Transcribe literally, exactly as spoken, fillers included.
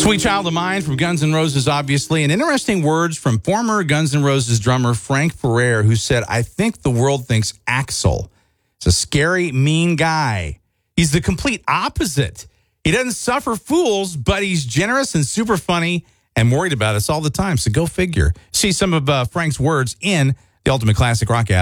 Sweet Child of Mine from Guns N' Roses, obviously. And interesting words from former Guns N' Roses drummer Frank Ferrer, who said, I think the world thinks Axl is a scary, mean guy. He's the complete opposite. He doesn't suffer fools, but he's generous and super funny and worried about us all the time. So go figure. See some of uh, Frank's words in the Ultimate Classic Rock app.